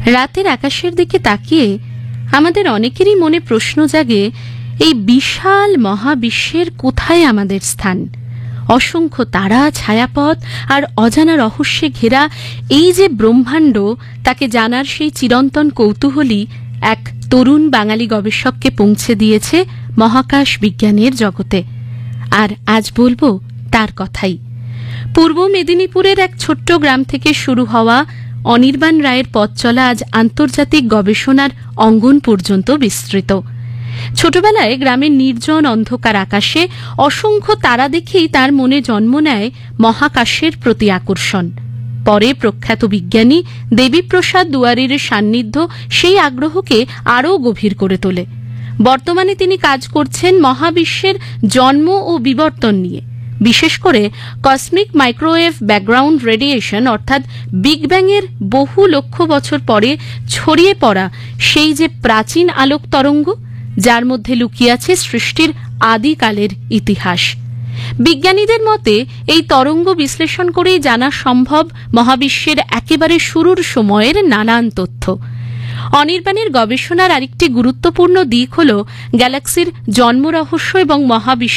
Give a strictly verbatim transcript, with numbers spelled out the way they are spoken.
রাতের আকাশের দিকে তাকিয়ে আমাদের অনেকেরই মনে প্রশ্ন জাগে, এই বিশাল মহাবিশ্বের কোথায় আমাদের স্থান? অসংখ্য তারা, ছায়াপথ আর অজানা রহস্যে ঘেরা এই যে ব্রহ্মাণ্ড, তাকে জানার সেই চিরন্তন কৌতূহলী এক তরুণ বাঙালি গবেষককে পৌঁছে দিয়েছে মহাকাশ বিজ্ঞানের জগতে। আর আজ বলবো তার কথাই। পূর্ব মেদিনীপুরের এক ছোট্ট গ্রাম থেকে শুরু হওয়া অনির্বাণ রায়ের পথ চলা আজ আন্তর্জাতিক গবেষণার অঙ্গন পর্যন্ত বিস্তৃত। ছোটবেলায় গ্রামের নির্জন অন্ধকার আকাশে অসংখ্য তারা দেখেই তার মনে জন্ম নেয় মহাকাশের প্রতি আকর্ষণ। পরে প্রখ্যাত বিজ্ঞানী দেবীপ্রসাদ দুয়ারীর সান্নিধ্য সেই আগ্রহকে আরও গভীর করে তোলে। বর্তমানে তিনি কাজ করছেন মহাবিশ্বের জন্ম ও বিবর্তন নিয়ে, বিশেষ করে কসমিক মাইক্রোওয়েভ ব্যাকগ্রাউন্ড রেডিয়েশন অর্থাৎ বিগ ব্যাং এর বহু লক্ষ বছর পরে ছড়িয়ে পড়া সেই যে প্রাচীন আলোক তরঙ্গ, যার মধ্যে লুকিয়ে আছে সৃষ্টির আদিকালের ইতিহাস। বিজ্ঞানীদের মতে এই তরঙ্গ বিশ্লেষণ করেই জানা সম্ভব মহাবিশ্বের একেবারে শুরুর সময়ের নানান তথ্য। অনির্বাণের গবেষণার আরেকটি গুরুত্বপূর্ণ দিক হল গ্যালাক্সির জন্ম রহস্য এবং মহাবিশ্ব